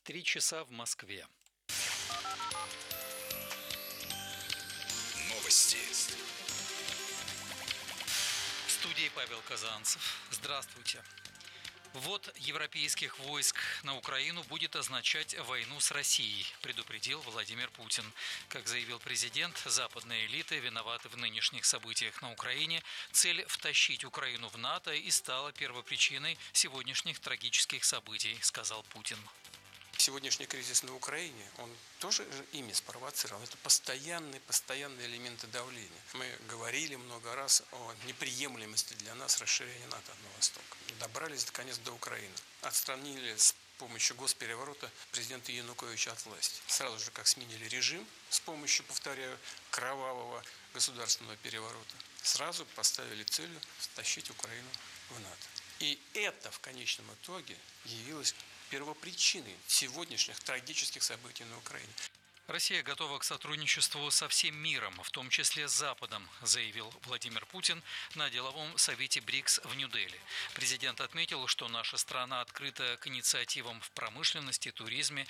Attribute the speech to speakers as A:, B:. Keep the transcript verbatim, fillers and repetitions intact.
A: Три часа в Москве.
B: Новости.
A: В студии Павел Казанцев. Здравствуйте. Ввод европейских войск на Украину будет означать войну с Россией, предупредил Владимир Путин. Как заявил президент, западные элиты виноваты в нынешних событиях на Украине. Цель втащить Украину в НАТО и стала первопричиной сегодняшних трагических событий, сказал Путин.
C: Сегодняшний кризис на Украине, он тоже ими спровоцирован. Это постоянные, постоянные элементы давления. Мы говорили много раз о неприемлемости для нас расширения НАТО на восток. Добрались, наконец, до Украины. Отстранили с помощью госпереворота президента Януковича от власти. Сразу же, как сменили режим с помощью, повторяю, кровавого государственного переворота, сразу поставили целью втащить Украину в НАТО. И это в конечном итоге явилось первопричиной сегодняшних трагических событий на Украине.
A: Россия готова к сотрудничеству со всем миром, в том числе с Западом, заявил Владимир Путин на деловом совете БРИКС в Нью-Дели. Президент отметил, что наша страна открыта к инициативам в промышленности, туризме,